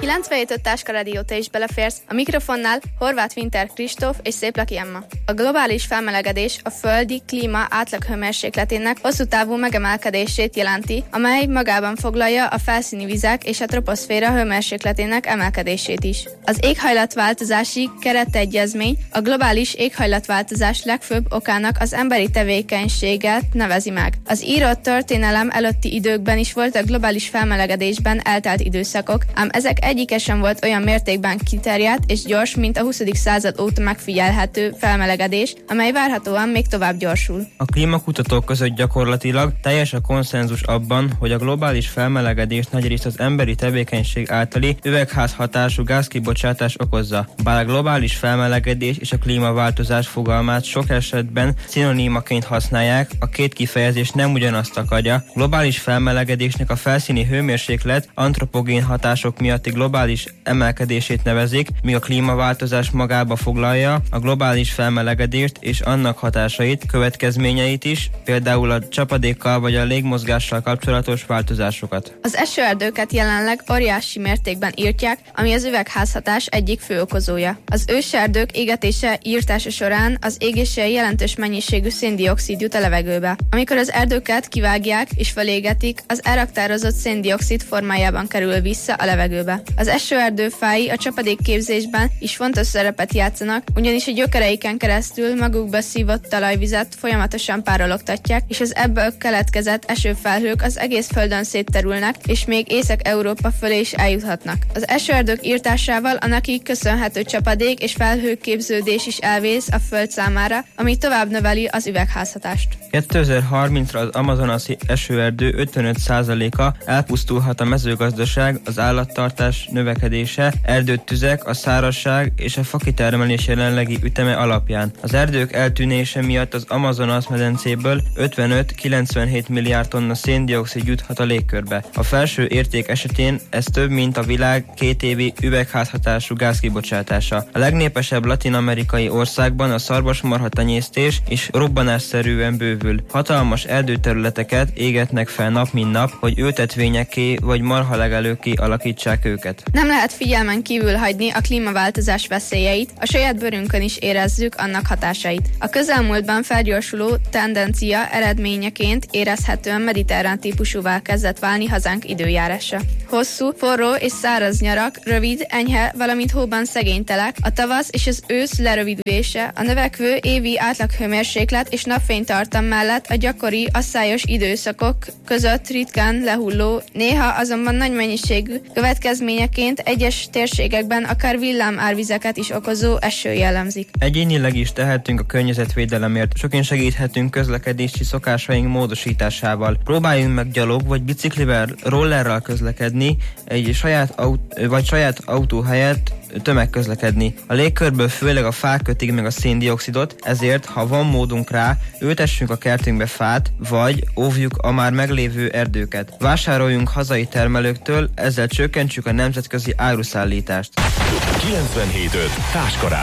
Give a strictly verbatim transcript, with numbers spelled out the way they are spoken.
kilencvenhét öt Táska Rádió, te is beleférsz. A mikrofonnál Horváth Winter Kristóf és Széplaki Emma. A globális felmelegedés a földi klíma átlaghőmérsékletének hosszú távú megemelkedését jelenti, amely magában foglalja a felszíni vizek és a troposzféra hőmérsékletének emelkedését is. Az éghajlatváltozási keretegyezmény a globális éghajlatváltozás legfőbb okának az emberi tevékenységet nevezi meg. Az írott történelem előtti időkben is voltak globális felmelegedésben eltelt időszakok, ám ezek egyike sem volt olyan mértékben kiterjedt és gyors, mint a huszadik század óta megfigyelhető felmelegedés, amely várhatóan még tovább gyorsul. A klímakutatók között gyakorlatilag teljes a konszenzus abban, hogy a globális felmelegedés nagyrészt az emberi tevékenység általi üvegházhatású gázkibocsátás okozza. Bár a globális felmelegedés és a klímaváltozás fogalmát sok esetben szinonimaként használják, a két kifejezés nem ugyanazt akarja. Globális felmelegedésnek a felszíni hőmérséklet antropogén hatások miatti globális emelkedését nevezik, míg a klímaváltozás magába foglalja a globális felmelegedést és annak hatásait, következményeit is, például a csapadékkal vagy a légmozgással kapcsolatos változásokat. Az esőerdőket jelenleg óriási mértékben írtják, ami az üvegházhatás egyik fő okozója. Az őserdők égetése írtása során az égéssel jelentős mennyiségű széndioxid jut a levegőbe. Amikor az erdőket kivágják és felégetik, az elraktározott széndioxid formájában kerül vissza a levegőbe. Az esőerdő fái a csapadékképzésben is fontos szerepet játszanak, ugyanis a gyökereiken keresztül magukba szívott talajvizet folyamatosan párologtatják, és az ebből keletkezett esőfelhők az egész földön szétterülnek, és még Észak-Európa fölé is eljuthatnak. Az esőerdők írtásával a neki köszönhető csapadék és felhőképződés is elvész a föld számára, ami tovább növeli az üvegházhatást. kétezer-harmincra az amazonasi esőerdő ötvenöt százaléka elpusztulhat a mezőgazdaság, az állattartás növekedése, erdőtüzek, a szárazság és a fakitermelés jelenlegi üteme alapján. Az erdők eltűnése miatt az Amazonas medencéből ötvenöt-kilencvenhét milliárd tonna széndioxid juthat a légkörbe. A felső érték esetén ez több, mint a világ két évi üvegházhatású gázkibocsátása. A legnépesebb latin-amerikai országban a szarvasmarha tenyésztés is robbanásszerűen bővül. Hatalmas erdőterületeket égetnek fel nap mint nap, hogy ültetvényekké vagy marhalegelőkké alakítsák őket. Nem lehet figyelmen kívül hagyni a klímaváltozás veszélyeit, a saját bőrünkön is érezzük annak hatásait. A közelmúltban felgyorsuló tendencia eredményeként érezhetően mediterrán típusúvá kezdett válni hazánk időjárása. Hosszú, forró és száraz nyarak, rövid, enyhe, valamint hóban szegény telek, a tavasz és az ősz lerövidülése, a növekvő évi átlaghőmérséklet és napfénytartam mellett a gyakori, asszályos időszakok között ritkán lehulló, néha azonban nagy mennyiségű következményeként egyes térségekben akár villámárvizeket is okozó eső jellemzik. Egyénileg is tehetünk a környezetvédelemért, sokin segíthetünk közlekedési szokásaink módosításával. Próbáljunk meg gyalog vagy biciklivel, rollerral közlekedni, egy saját aut- vagy saját autó helyett tömegközlekedni. A légkörből főleg a fák kötik meg a széndioxidot, ezért, ha van módunk rá, ültessünk a kertünkbe fát, vagy óvjuk a már meglévő erdőket. Vásároljunk hazai termelőktől, ezzel csökkentsük a nemzetközi áruszállítást. kilencvenhét öt Táska